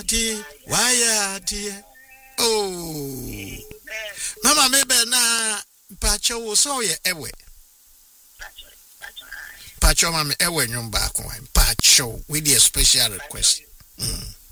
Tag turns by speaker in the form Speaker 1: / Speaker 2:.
Speaker 1: dear. Oh, Mama, maybe na Pacho so ye ewe. Pacho, Mamma, ewe, back one. Pacho, with a special request.